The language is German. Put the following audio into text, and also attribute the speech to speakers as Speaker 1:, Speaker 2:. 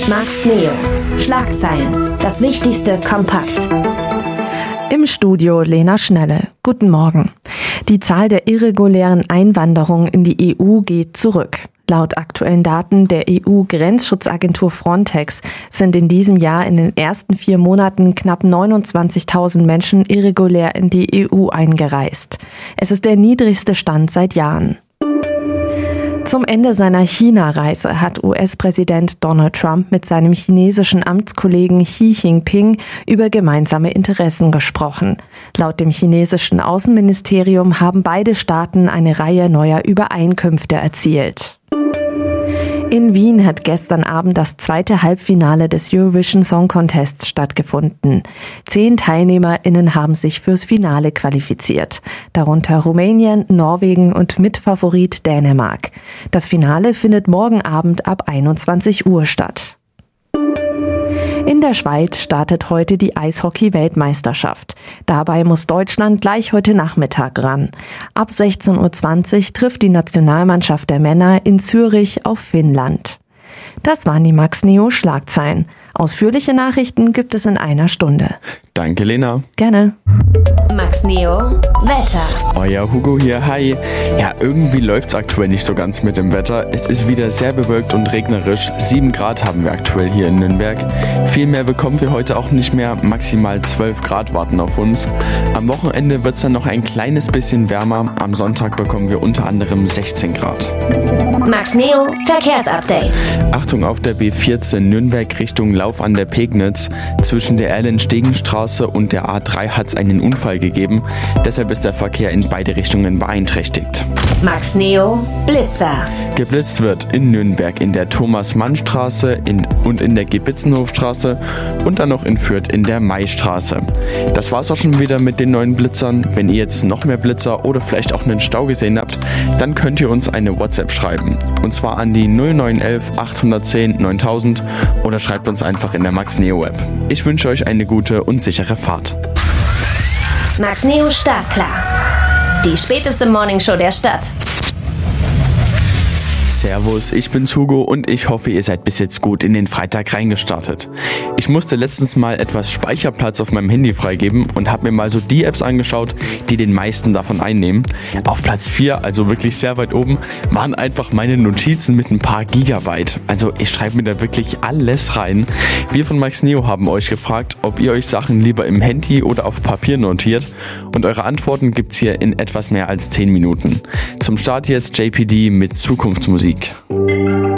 Speaker 1: Max Neo. Schlagzeilen. Das Wichtigste kompakt.
Speaker 2: Im Studio Lena Schnelle. Guten Morgen. Die Zahl der irregulären Einwanderung in die EU geht zurück. Laut aktuellen Daten der EU-Grenzschutzagentur Frontex sind in diesem Jahr in den ersten 4 Monaten knapp 29.000 Menschen irregulär in die EU eingereist. Es ist der niedrigste Stand seit Jahren. Zum Ende seiner China-Reise hat US-Präsident Donald Trump mit seinem chinesischen Amtskollegen Xi Jinping über gemeinsame Interessen gesprochen. Laut dem chinesischen Außenministerium haben beide Staaten eine Reihe neuer Übereinkünfte erzielt. In Wien hat gestern Abend das zweite Halbfinale des Eurovision Song Contests stattgefunden. 10 TeilnehmerInnen haben sich fürs Finale qualifiziert. Darunter Rumänien, Norwegen und Mitfavorit Dänemark. Das Finale findet morgen Abend ab 21 Uhr statt. In der Schweiz startet heute die Eishockey-Weltmeisterschaft. Dabei muss Deutschland gleich heute Nachmittag ran. Ab 16:20 Uhr trifft die Nationalmannschaft der Männer in Zürich auf Finnland. Das waren die Max Neo Schlagzeilen. Ausführliche Nachrichten gibt es in einer Stunde.
Speaker 3: Danke, Lena.
Speaker 2: Gerne.
Speaker 1: Max Neo Wetter.
Speaker 3: Euer Hugo hier, hi. Ja, irgendwie läuft's aktuell nicht so ganz mit dem Wetter. Es ist wieder sehr bewölkt und regnerisch. 7 Grad haben wir aktuell hier in Nürnberg. Viel mehr bekommen wir heute auch nicht mehr. Maximal 12 Grad warten auf uns. Am Wochenende wird's dann noch ein kleines bisschen wärmer. Am Sonntag bekommen wir unter anderem 16 Grad.
Speaker 1: Max Neo Verkehrsupdate.
Speaker 3: Achtung auf der B14 Nürnberg Richtung Lauf an der Pegnitz. Zwischen der Erlenstegenstraße und der A3 hat's einen Unfall gegeben. Deshalb ist der Verkehr in beide Richtungen beeinträchtigt.
Speaker 1: Max Neo Blitzer.
Speaker 3: Geblitzt wird in Nürnberg in der Thomas-Mann-Straße und in der Gebitzenhofstraße und dann noch in Fürth in der Maistraße. Das war's auch schon wieder mit den neuen Blitzern. Wenn ihr jetzt noch mehr Blitzer oder vielleicht auch einen Stau gesehen habt, dann könnt ihr uns eine WhatsApp schreiben. Und zwar an die 0911 810 9000 oder schreibt uns einfach in der Max Neo App. Ich wünsche euch eine gute und sichere Fahrt.
Speaker 1: Max Neo Startklar. Die späteste Morningshow der Stadt.
Speaker 3: Servus, ich bin's Hugo und ich hoffe, ihr seid bis jetzt gut in den Freitag reingestartet. Ich musste letztens mal etwas Speicherplatz auf meinem Handy freigeben und habe mir mal so die Apps angeschaut, die den meisten davon einnehmen. Auf Platz 4, also wirklich sehr weit oben, waren einfach meine Notizen mit ein paar Gigabyte. Also ich schreibe mir da wirklich alles rein. Wir von Max Neo haben euch gefragt, ob ihr euch Sachen lieber im Handy oder auf Papier notiert. Und eure Antworten gibt's hier in etwas mehr als 10 Minuten. Zum Start jetzt JPD mit Zukunftsmusik.